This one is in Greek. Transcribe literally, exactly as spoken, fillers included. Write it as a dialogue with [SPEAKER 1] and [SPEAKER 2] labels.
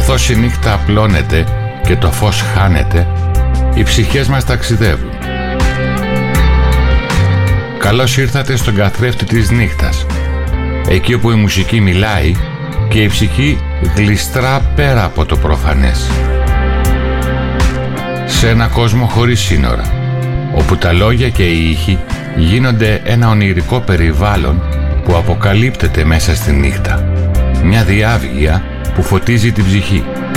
[SPEAKER 1] Καθώς η νύχτα απλώνεται και το φως χάνεται, οι ψυχές μας ταξιδεύουν. Καλώς ήρθατε στον καθρέφτη της νύχτας, εκεί όπου η μουσική μιλάει και η ψυχή γλιστρά πέρα από το προφανές. Σε ένα κόσμο χωρίς σύνορα, όπου τα λόγια και οι ήχοι γίνονται ένα ονειρικό περιβάλλον που αποκαλύπτεται μέσα στη νύχτα. Μια διάβγεια που φωτίζει την ψυχή.